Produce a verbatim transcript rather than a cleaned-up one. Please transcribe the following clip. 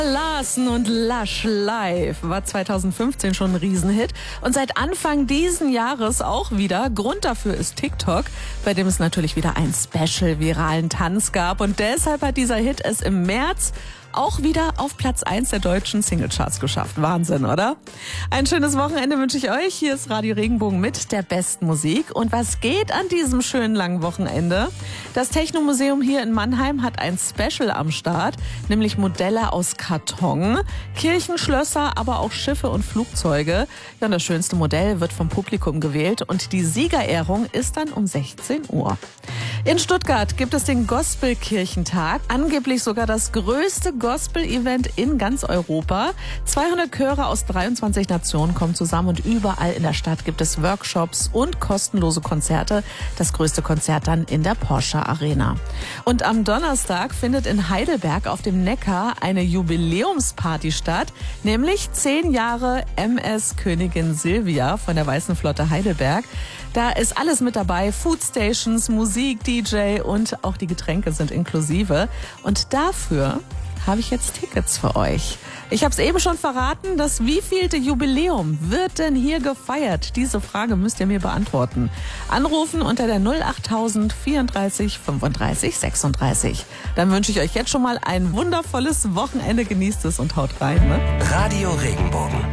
Larsen und Lush Live war zweitausendfünfzehn schon ein Riesenhit und seit Anfang diesen Jahres auch wieder. Grund dafür ist TikTok, bei dem es natürlich wieder einen special-viralen Tanz gab und deshalb hat dieser Hit es im März auch wieder auf Platz eins der deutschen Singlecharts geschafft. Wahnsinn, oder? Ein schönes Wochenende wünsche ich euch. Hier ist Radio Regenbogen mit der besten Musik. Und was geht an diesem schönen langen Wochenende? Das Technomuseum hier in Mannheim hat ein Special am Start, nämlich Modelle aus Karton, Kirchenschlösser, aber auch Schiffe und Flugzeuge. Ja, und das schönste Modell wird vom Publikum gewählt und die Siegerehrung ist dann um sechzehn Uhr. In Stuttgart gibt es den Gospelkirchentag, angeblich sogar das größte Gospel-Event in ganz Europa. zweihundert Chöre aus dreiundzwanzig Nationen kommen zusammen und überall in der Stadt gibt es Workshops und kostenlose Konzerte. Das größte Konzert dann in der Porsche Arena. Und am Donnerstag findet in Heidelberg auf dem Neckar eine Jubiläumsparty statt, nämlich zehn Jahre M S Königin Silvia von der Weißen Flotte Heidelberg. Da ist alles mit dabei, Foodstations, Musik, D J und auch die Getränke sind inklusive. Und dafür habe ich jetzt Tickets für euch. Ich habe es eben schon verraten, das wievielte Jubiläum wird denn hier gefeiert? Diese Frage müsst ihr mir beantworten. Anrufen unter der null achttausend vierunddreißig fünfunddreißig sechsunddreißig. Dann wünsche ich euch jetzt schon mal ein wundervolles Wochenende. Genießt es und haut rein. Ne? Radio Regenbogen.